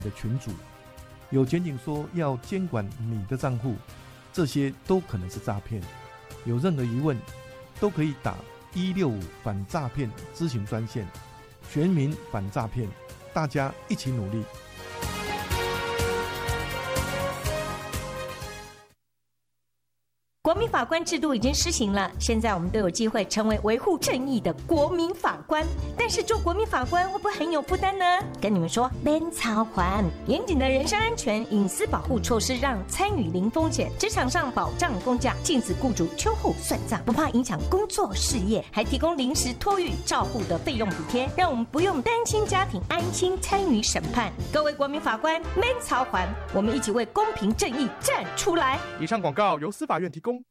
的群组，有检警说要监管你的账户，这些都可能是诈骗。有任何疑问，都可以打165反诈骗咨询专线，全民反诈骗，大家一起努力。 国民法官制度已经施行了，现在我们都有机会成为维护正义的国民法官。但是做国民法官会不会很有负担呢？跟你们说，免操还严谨的人身安全、隐私保护措施，让参与零风险，职场上保障公假，禁止雇主秋后算账，不怕影响工作事业，还提供临时托育照护的费用补贴，让我们不用单亲家庭安心参与审判。各位国民法官，免操还，我们一起为公平正义站出来。 以上广告由司法院提供。